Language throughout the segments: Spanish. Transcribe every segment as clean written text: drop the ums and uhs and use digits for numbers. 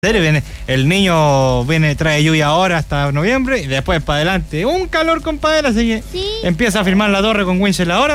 Viene, el niño trae lluvia ahora hasta noviembre y después para adelante un calor, compadre, así que empieza a firmar la torre con Winchell ahora.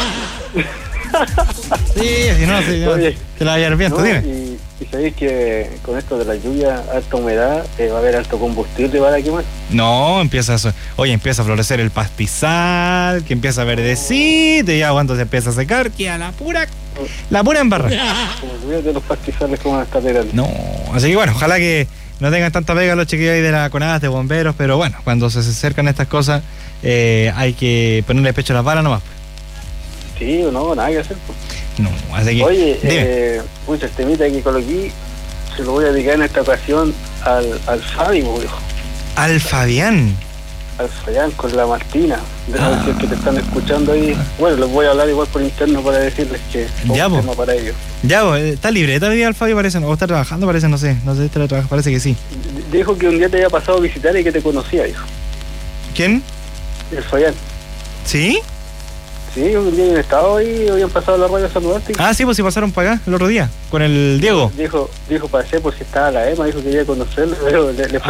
Si no, Oye, te la va a llevar viento, dime. Y sabéis que con esto de la lluvia, alta humedad, va a haber alto combustible para quemar. No, empieza a florecer el pastizal, que empieza a verdecito, y ya cuando se empieza a secar, queda la pura embarra. Como de los pastizales que van a estar pegando. No, así que bueno, ojalá que no tengan tanta pega los chiquillos ahí de la CONADE, de bomberos, pero bueno, cuando se acercan estas cosas, hay que ponerle pecho a las balas nomás. Sí o no, nada que hacer. Pues. No, así que... Oye, el temita que coloqué, se lo voy a dedicar en esta ocasión al Fabi, viejo. ¿Al Fabián? Al Fabián con la Martina. De que te están escuchando ahí. Bueno, les voy a hablar igual por interno para decirles que es un tema para ellos. Ya, está libre, está el Fabi, parece, o está trabajando, parece, no sé, parece que sí. Dijo que un día te había pasado a visitar y que te conocía, dijo. ¿Quién? El Fabián. ¿Sí? Sí, un día habían estado ahí, habían pasado a la radio a saludarte. Ah, sí, pues sí pasaron para acá el otro día, con el Diego. Dijo pasé por si estaba la Emma, dijo que quería conocerlo, pero le fue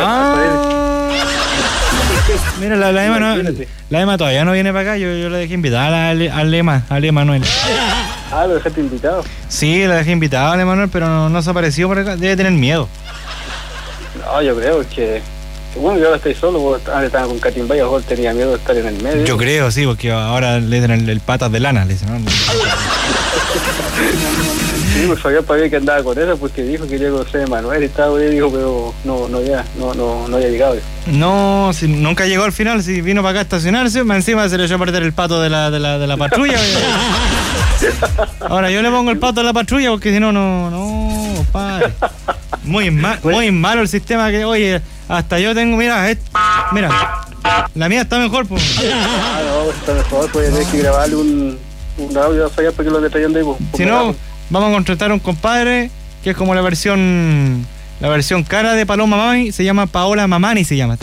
Mira, la Emma no, la Emma todavía no viene para acá, yo la dejé invitada al Emanuel. Ah, ¿lo dejaste invitado? Sí, la dejé invitada al Emanuel, pero no se apareció por acá, debe tener miedo. No, yo creo que... Bueno, yo ahora estoy solo, vos estaba con Catimbaya, vos tenía miedo de estar en el medio. Yo creo, sí, porque ahora le dicen el patas de lana, le dicen, ¿no? Sí, pues Fabián para que andaba con eso, porque dijo que quería conocer a Manuel y estaba, y dijo, pero no había llegado. No, si nunca llegó al final, si vino para acá a estacionarse, encima se le echó a perder el pato de la patrulla. Ahora yo le pongo el pato a la patrulla, porque si no, padre. Muy malo el sistema que, oye, hasta yo tengo, mira, la mía está mejor, pues. No, está mejor, pues tener que grabarle un audio a Fabián para que lo detallen de ahí, pues. Si no, vamos a contratar a un compadre que es como la versión cara de Paloma Mamani, se llama Paola Mamani, se llama.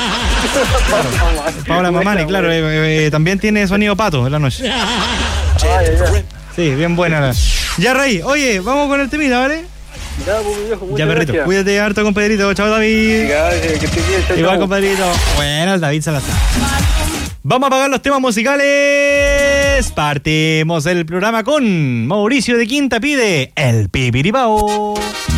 Paola Mamani, claro, también tiene sonido pato en la noche. Sí, bien buena. Ya, Rey, oye, vamos con el temita, ¿vale? Ya, pues, viejo, muchas perrito, gracias. Cuídate harto, compadrito. Chao, David. Que estés bien, chao. Igual, compadrito. Bueno, el David Salazar. Vamos a pagar los temas musicales. Partimos el programa con Mauricio de Quinta pide el Pipiripao.